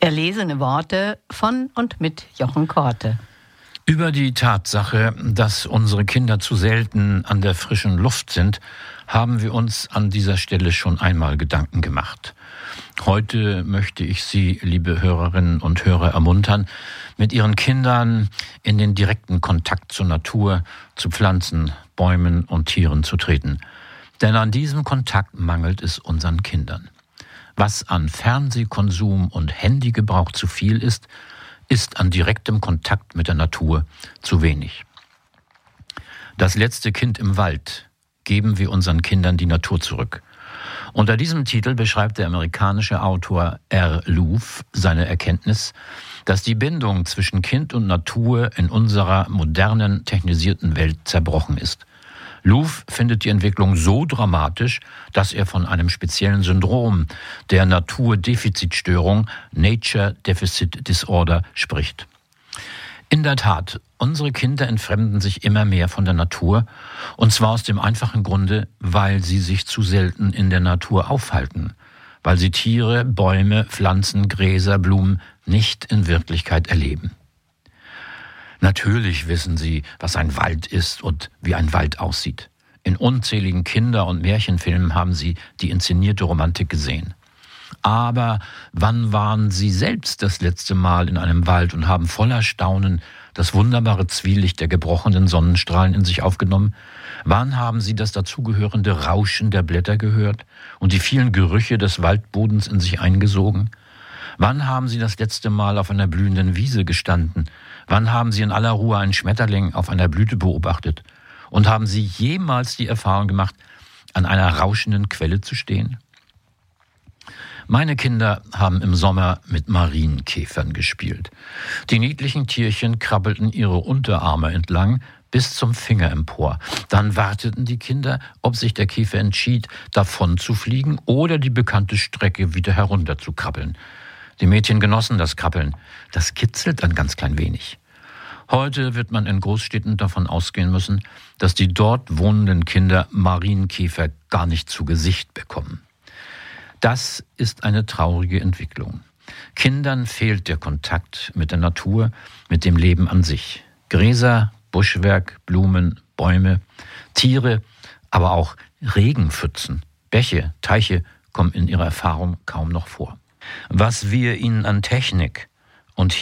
Erlesene Worte von und mit Jochen Korte. Über die Tatsache, dass unsere Kinder zu selten an der frischen Luft sind, haben wir uns an dieser Stelle schon einmal Gedanken gemacht. Heute möchte ich Sie, liebe Hörerinnen und Hörer, ermuntern, mit Ihren Kindern in den direkten Kontakt zur Natur, zu Pflanzen, Bäumen und Tieren zu treten. Denn an diesem Kontakt mangelt es unseren Kindern. Was an Fernsehkonsum und Handygebrauch zu viel ist, ist an direktem Kontakt mit der Natur zu wenig. Das letzte Kind im Wald, geben wir unseren Kindern die Natur zurück. Unter diesem Titel beschreibt der amerikanische Autor R. Louf seine Erkenntnis, dass die Bindung zwischen Kind und Natur in unserer modernen, technisierten Welt zerbrochen ist. Louf findet die Entwicklung so dramatisch, dass er von einem speziellen Syndrom, der Naturdefizitstörung, Nature Deficit Disorder, spricht. In der Tat, unsere Kinder entfremden sich immer mehr von der Natur, und zwar aus dem einfachen Grunde, weil sie sich zu selten in der Natur aufhalten, weil sie Tiere, Bäume, Pflanzen, Gräser, Blumen nicht in Wirklichkeit erleben. Natürlich wissen sie, was ein Wald ist und wie ein Wald aussieht. In unzähligen Kinder- und Märchenfilmen haben sie die inszenierte Romantik gesehen. Aber wann waren sie selbst das letzte Mal in einem Wald und haben voller Staunen das wunderbare Zwielicht der gebrochenen Sonnenstrahlen in sich aufgenommen? Wann haben sie das dazugehörende Rauschen der Blätter gehört und die vielen Gerüche des Waldbodens in sich eingesogen? Wann haben sie das letzte Mal auf einer blühenden Wiese gestanden? Wann haben Sie in aller Ruhe einen Schmetterling auf einer Blüte beobachtet? Und haben Sie jemals die Erfahrung gemacht, an einer rauschenden Quelle zu stehen? Meine Kinder haben im Sommer mit Marienkäfern gespielt. Die niedlichen Tierchen krabbelten ihre Unterarme entlang bis zum Finger empor. Dann warteten die Kinder, ob sich der Käfer entschied, davon zu fliegen oder die bekannte Strecke wieder herunter zu krabbeln. Die Mädchen genossen das Krabbeln. Das kitzelt ein ganz klein wenig. Heute wird man in Großstädten davon ausgehen müssen, dass die dort wohnenden Kinder Marienkäfer gar nicht zu Gesicht bekommen. Das ist eine traurige Entwicklung. Kindern fehlt der Kontakt mit der Natur, mit dem Leben an sich. Gräser, Buschwerk, Blumen, Bäume, Tiere, aber auch Regenpfützen, Bäche, Teiche kommen in ihrer Erfahrung kaum noch vor. Was wir ihnen an Technik und